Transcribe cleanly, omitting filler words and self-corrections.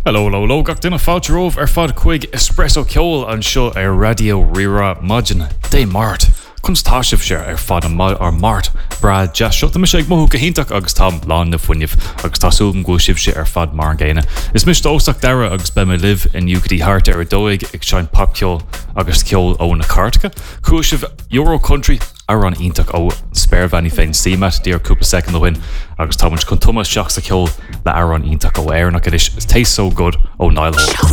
Hello, gach duna fáilteóh fad chuig espresso ceol an seo radio rira Majin dé mart. Kunstáisih sé fad mart bra de seo me sé ag mothú go hiach agus tá lán na funineh agus tásúm go sib sé fad mar géine. Is mis óach deire agus be me liv in Newcity Hart dóig ag sein papceol agus ceol ó na cartacha. Chúisih Euro Country ar an ítach ó spéirhhaní féin símat díar cúpla second win agus támuint chun Thomas seach sa ceol le ar an ítach ó airnach is taste so good ó Nile.